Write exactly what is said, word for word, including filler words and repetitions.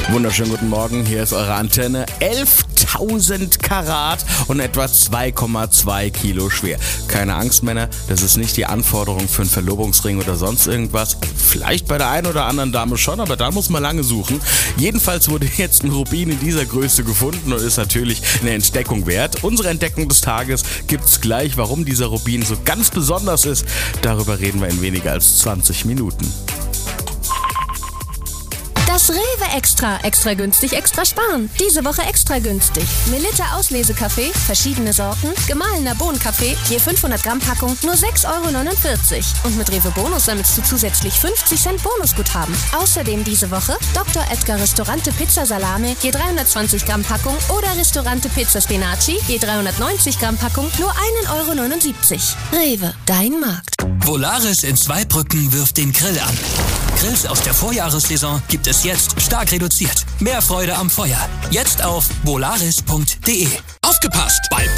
Wunderschönen guten Morgen, hier ist eure Antenne. elftausend Karat und etwa zwei Komma zwei Kilo schwer. Keine Angst, Männer, das ist nicht die Anforderung für einen Verlobungsring oder sonst irgendwas. Vielleicht bei der einen oder anderen Dame schon, aber da muss man lange suchen. Jedenfalls wurde jetzt ein Rubin in dieser Größe gefunden und ist natürlich eine Entdeckung wert. Unsere Entdeckung des Tages gibt's gleich. Warum dieser Rubin so ganz besonders ist, darüber reden wir in weniger als zwanzig Minuten. Das Rewe Extra. Extra günstig, extra sparen. Diese Woche extra günstig. Melitta Auslesekaffee, verschiedene Sorten, gemahlener Bohnenkaffee, je fünfhundert Gramm Packung, nur sechs Euro neunundvierzig. Und mit Rewe Bonus sammelst du zusätzlich fünfzig Cent Bonusguthaben. Außerdem diese Woche Doktor Edgar Restaurante Pizza Salame, je dreihundertzwanzig Gramm Packung oder Restaurante Pizza Spinaci, je dreihundertneunzig Gramm Packung, nur ein Euro neunundsiebzig. Rewe, dein Markt. Volaris in Zweibrücken wirft den Grill an. Grills aus der Vorjahressaison gibt es jetzt stark reduziert. Mehr Freude am Feuer. Jetzt auf volaris punkt de. Aufgepasst! Bei